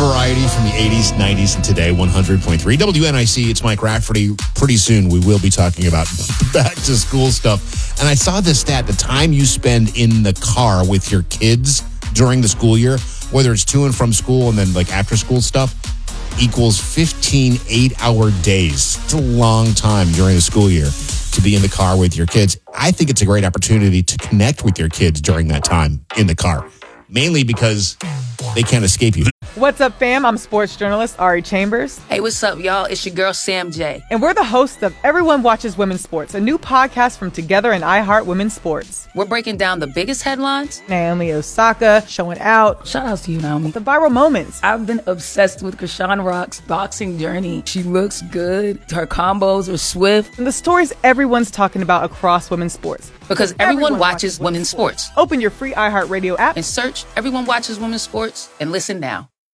variety from the 80s, 90s, and today, 100.3. WNIC, it's Mike Rafferty. Pretty soon, we will be talking about back-to-school stuff. And I saw this stat, the time you spend in the car with your kids during the school year, whether it's to and from school and then like after-school stuff, equals 15 8-hour days. It's a long time during the school year to be in the car with your kids. I think it's a great opportunity to connect with your kids during that time in the car, mainly because they can't escape you. What's up, fam? I'm sports journalist Ari Chambers. Hey, what's up, y'all? It's your girl, Sam J. And we're the hosts of Everyone Watches Women's Sports, a new podcast from Together and iHeart Women's Sports. We're breaking down the biggest headlines. Naomi Osaka showing out. Shout out to you, Naomi. The viral moments. I've been obsessed with Krishan Rock's boxing journey. She looks good. Her combos are swift. And the stories everyone's talking about across women's sports. Because everyone watches women's sports. Open your free iHeart Radio app and search Everyone Watches Women's Sports and listen now.